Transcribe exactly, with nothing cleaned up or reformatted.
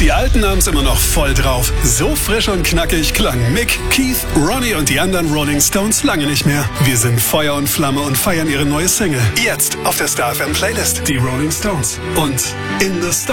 Die Alten haben's immer noch voll drauf. So frisch und knackig klangen Mick, Keith, Ronnie und die anderen Rolling Stones lange nicht mehr. Wir sind Feuer und Flamme und feiern ihre neue Single. Jetzt auf der Star F M Playlist. Die Rolling Stones. Und In the Stars.